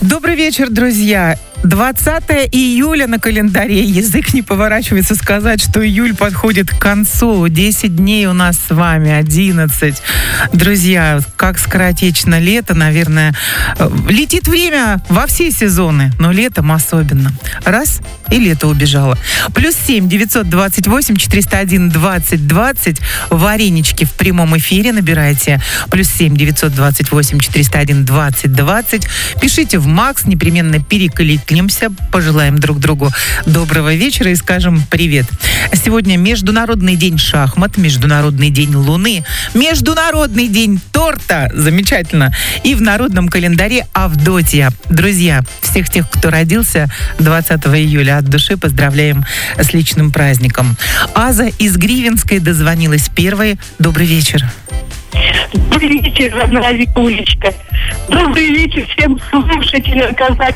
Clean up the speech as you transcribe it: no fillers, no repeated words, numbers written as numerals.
Добрый вечер, друзья. 20 июля на календаре. Язык не поворачивается сказать, что июль подходит к концу. 10 дней у нас с вами, 11. Друзья, как скоротечно лето, наверное. Летит время во все сезоны, но летом особенно. Раз, и лето убежало. +7 928 401 20 20. Варенички в прямом эфире набирайте. +7 928 401 20 20. Пишите в Макс, непременно перекликнемся, пожелаем друг другу доброго вечера и скажем привет. Сегодня Международный день шахмат, Международный день Луны, Международный день торта, замечательно, и в народном календаре Авдотья. Друзья, всех тех, кто родился 20 июля, от души поздравляем с личным праздником. Аза из Гривенской дозвонилась первой. Добрый вечер. Добрый вечер, родная Викулечка. Добрый вечер всем слушателям